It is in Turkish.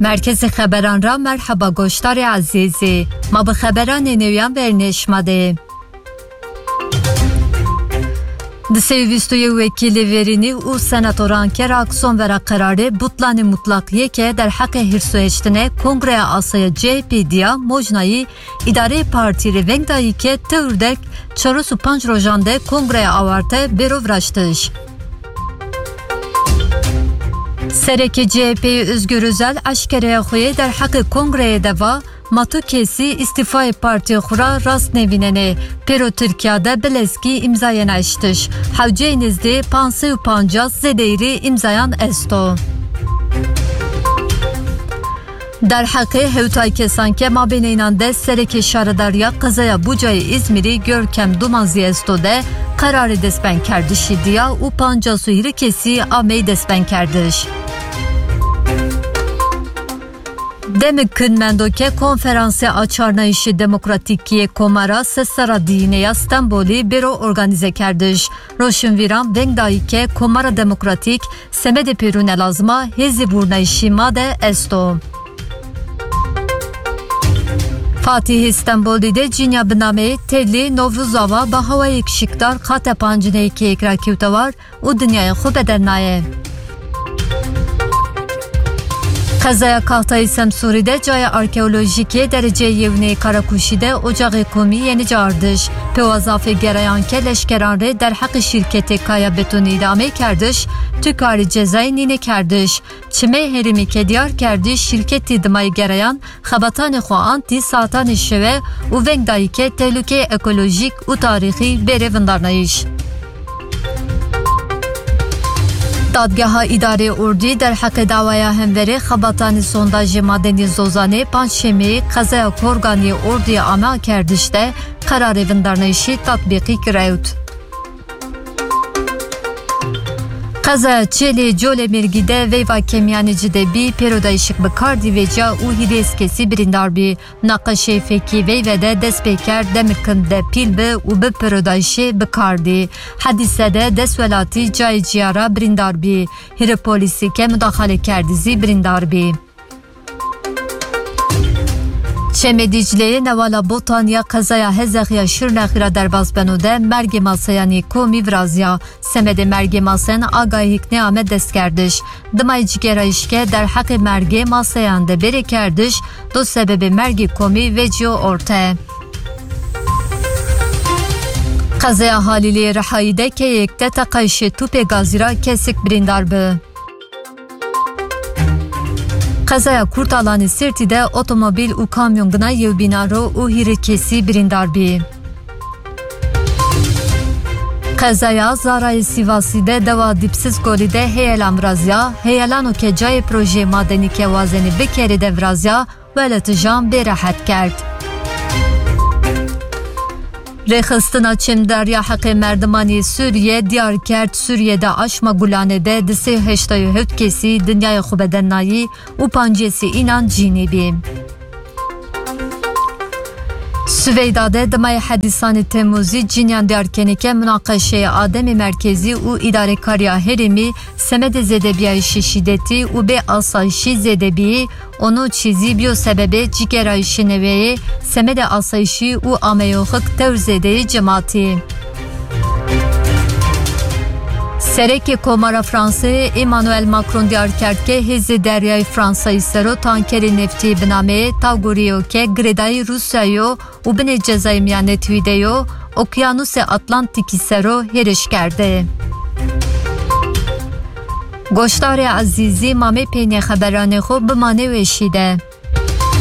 مرکز خبران را مرحبا گوشتار عزیزی ما به خبران نویان برنشمده. دسیویستوی وکیل ورینی و سناتوران که راکسون ورا قراره بطلان مطلقیه که در حق هرسوهشتنه کنگره آسای جی دیا موجنایی اداره پارتی رونگدایی که توردک 45 روزانده کنگره آورته بیرو سرک جی پی özgür özel aşkereye خوی در حق کنگره دوا ماتو کسی استیفای پارتی خورا راست نویننه پیرو ترکیاده بلسکی امضای نشتش حوجه نزده 550 زدیری امضایان استو در حق هوتای کسان که ما بینینانده سرک شارداریا قضای بوجای İzmir'i Görkem Dumanzi استوده قرار دستبن کردشی دیا و 50 سویری کسی آمی دستبن کردش. Demikün mendoke konferansı açarnayışı demokratikiye komara sesara dine İstanbul'u biro organize kerdiş. Roşun viran vengdayike komara demokratik semede pirune lazma hezi burnayışı made esto. Fatih İstanbul'da cinya biname telli Novruzava bahava ekşiktar khatepancine iki ekrakivta var u dünyaya xubedennaye. Kazaya Kahtay Semsuri'de caya arkeolojiki derece yevni Karakuşi'de ocağı komi yeni cardış. Pevazafe gerayan ke leşkeranre der hakkı şirketi kaya betonu idame kerdiş. Tükari cezayı nine kerdiş. Çime herimi ke diyar kerdiş şirketi dımayı gerayan xabatani xo anti satani şeve u vengdayi ke tehlike ekolojik u tarihi bere vındarnayış. دادگاه اداره اردی در حق دعوای هموری خباتان سونداج مدنی زوزانه پنجشنبه قضای کورگانی اردی عمل کردشته قرار وندارنشی تطبیقی کرد. قضای چلی جول مرگیده ویوا کمیانیجده بی پیرودایشک بکاردی و جا او هیریس کسی بریندار بی نقشه فکی ویوده دست بکر دمرکنده پیل به او به پیرودایشی بکاردی حدیثه ده دست ولاتی جای جیارا بریندار بی هیر پولیسی که مداخله کردیزی بریندار بی. شمدیجلی نوالا بوتانیا قضایا هزخیا شرنخیرا در باز بنوده مرگ ماسیانی کومی ورازیا سمد مرگ ماسین آگاهی کنه آمد دست کردش دمایج گرایش که در حق مرگ ماسیان ده بری کردش دو سبب مرگ کومی و جو ارته قضایا حالیلی رحایده که یکته تقایش توپ گازی را کسک بریندار به Kazaya kurt alanı Sirti'de otomobil u kamyon gına yev binaro u hirikesi birindarbi. Kazaya Zaray Sivasi'de deva dipsiz golide heyelan vrazya, heyelan o kecay proje madeni kevazeni bir kere de vrazya veletijan berahat kert. Rexistina çimderya haqqı merdimani Suriye diyar kert Suriye'de aşma gulanede disi heştayı hütkesi dünyaya xubedennayi u pancesi inan cinibi. Süveyda'da Dımay Hadisani Temmuzi Cinyan Diyarkenike münakaşeye Ademi Merkezi u idare kariya herimi semede zedebiyayışı şiddeti u be asayişi zedebiyi onu çizi biyo sebebe cigerayışı neveyi semede asayişi u ameyohık tevzedeyi cemaati. Sereki Komara Fransa Emmanuel Macron diyar kerke hezi deryay Fransa'yı sero tankeri nefti biname tavguriyo ke gredayı Rusya'yo u bine cezayı miyanet videyo okyanuse Atlantik'i sero heriş kerde. Goştari azizi mame peyne haberane xo bimane veşide.